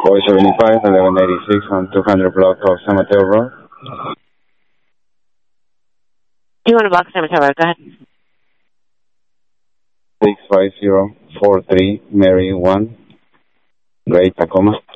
475, 1186 on 200 block of San Mateo Road. Do you want to block San Mateo Road? Go ahead. 65043 Mary 1, Great Tacoma.